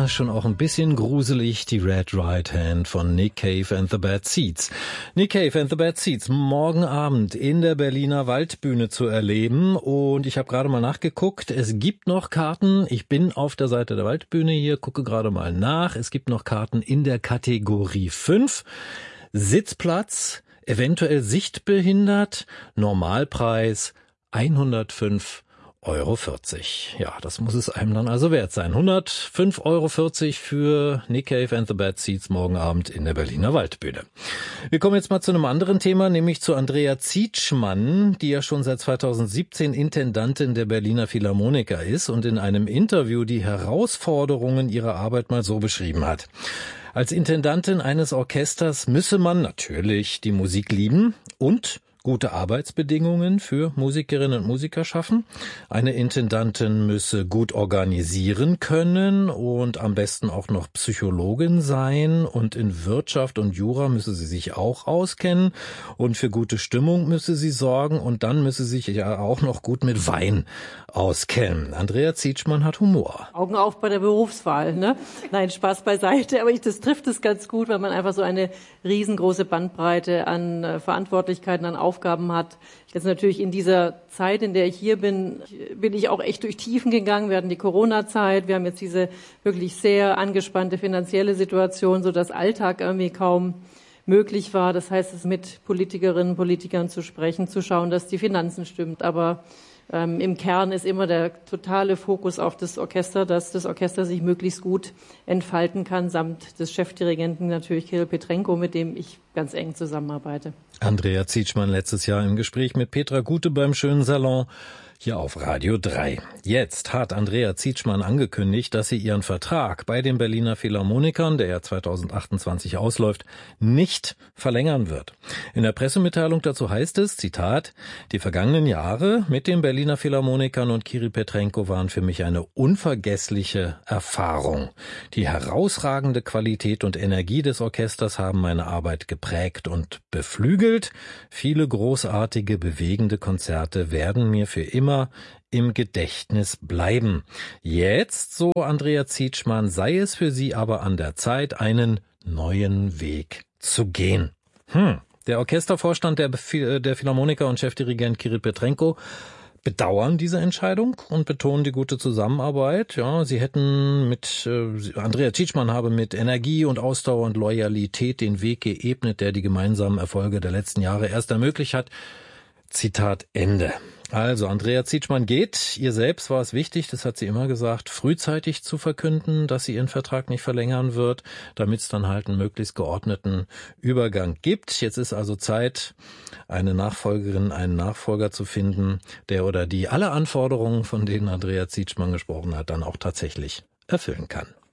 ja schon auch ein bisschen gruselig, die Red Right Hand von Nick Cave and the Bad Seeds. Nick Cave and the Bad Seeds morgen Abend in der Berliner Waldbühne zu erleben. Und ich habe gerade mal nachgeguckt, es gibt noch Karten. Ich bin auf der Seite der Waldbühne hier, gucke gerade mal nach. Es gibt noch Karten in der Kategorie 5. Sitzplatz, eventuell sichtbehindert, Normalpreis 105,40 Euro. Ja, das muss es einem dann also wert sein. 105,40 Euro für Nick Cave and the Bad Seeds morgen Abend in der Berliner Waldbühne. Wir kommen jetzt mal zu einem anderen Thema, nämlich zu Andrea Zietschmann, die ja schon seit 2017 Intendantin der Berliner Philharmoniker ist und in einem Interview die Herausforderungen ihrer Arbeit mal so beschrieben hat. Als Intendantin eines Orchesters müsse man natürlich die Musik lieben und gute Arbeitsbedingungen für Musikerinnen und Musiker schaffen. Eine Intendantin müsse gut organisieren können und am besten auch noch Psychologin sein. Und in Wirtschaft und Jura müsse sie sich auch auskennen. Und für gute Stimmung müsse sie sorgen. Und dann müsse sie sich ja auch noch gut mit Wein auskennen. Andrea Zietschmann hat Humor. Augen auf bei der Berufswahl, ne? Nein, Spaß beiseite. Aber das trifft es ganz gut, weil man einfach so eine riesengroße Bandbreite an Verantwortlichkeiten, an Aufgaben hat. Jetzt natürlich in dieser Zeit, in der ich hier bin ich auch echt durch Tiefen gegangen. Wir hatten die Corona-Zeit, wir haben jetzt diese wirklich sehr angespannte finanzielle Situation, so dass Alltag irgendwie kaum möglich war. Das heißt, es mit Politikerinnen und Politikern zu sprechen, zu schauen, dass die Finanzen stimmt. Aber im Kern ist immer der totale Fokus auf das Orchester, dass das Orchester sich möglichst gut entfalten kann, samt des Chefdirigenten natürlich Kirill Petrenko, mit dem ich ganz eng zusammenarbeite. Andrea Zietschmann letztes Jahr im Gespräch mit Petra Gute beim Schönen Salon hier auf Radio 3. Jetzt hat Andrea Zietschmann angekündigt, dass sie ihren Vertrag bei den Berliner Philharmonikern, der ja 2028 ausläuft, nicht verlängern wird. In der Pressemitteilung dazu heißt es, Zitat, die vergangenen Jahre mit den Berliner Philharmonikern und Kirill Petrenko waren für mich eine unvergessliche Erfahrung. Die herausragende Qualität und Energie des Orchesters haben meine Arbeit geprägt und beflügelt. Viele großartige, bewegende Konzerte werden mir für immer im Gedächtnis bleiben. Jetzt, so Andrea Zietschmann, sei es für sie aber an der Zeit, einen neuen Weg zu gehen. Der Orchestervorstand der Philharmoniker und Chefdirigent Kirill Petrenko bedauern diese Entscheidung und betonen die gute Zusammenarbeit. Ja, sie hätten Andrea Zietschmann habe mit Energie und Ausdauer und Loyalität den Weg geebnet, der die gemeinsamen Erfolge der letzten Jahre erst ermöglicht hat. Zitat Ende. Also, Andrea Zietschmann geht. Ihr selbst war es wichtig, das hat sie immer gesagt, frühzeitig zu verkünden, dass sie ihren Vertrag nicht verlängern wird, damit es dann halt einen möglichst geordneten Übergang gibt. Jetzt ist also Zeit, eine Nachfolgerin, einen Nachfolger zu finden, der oder die alle Anforderungen, von denen Andrea Zietschmann gesprochen hat, dann auch tatsächlich erfüllen kann.